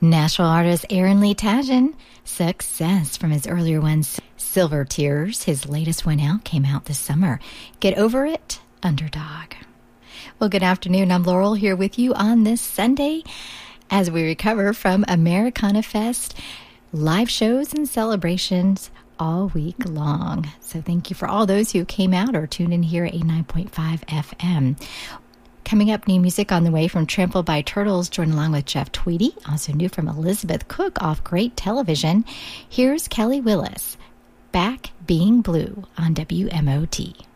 Nashville artist Aaron Lee Tajan, Success from his earlier ones, Silver Tears, his latest one out, came out this summer. Get Over It, Underdog. Well, good afternoon. I'm Laurel here with you on this Sunday as we recover from Americana Fest, live shows and celebrations all week long. So thank you for all those who came out or tuned in here at 89.5 FM. Coming up, new music on the way from Trampled by Turtles, joined along with Jeff Tweedy. Also new from Elizabeth Cook off Great Television. Here's Kelly Willis, Back Being Blue on WMOT.